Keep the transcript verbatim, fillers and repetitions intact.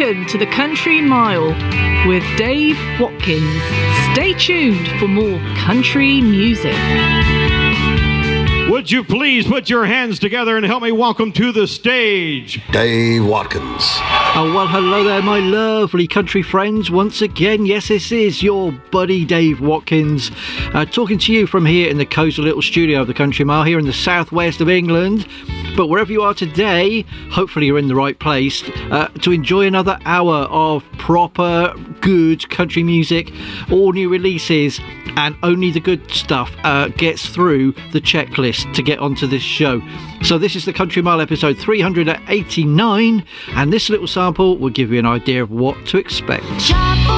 Welcome to the Country Mile with Dave Watkins. Stay tuned for more country music. Would you please put your hands together and help me welcome to the stage Dave Watkins. Oh, well, hello there, my lovely country friends. Once again, yes, this is your buddy Dave Watkins, uh, talking to you from here in the cosy little studio of the Country Mile here in the southwest of England. But wherever you are today, hopefully you're in the right place uh, to enjoy another hour of proper, good country music, all new releases, and only the good stuff uh, gets through the checklist to get onto this show. So this is the Country Mile episode three hundred eighty-nine, and this little sample will give you an idea of what to expect.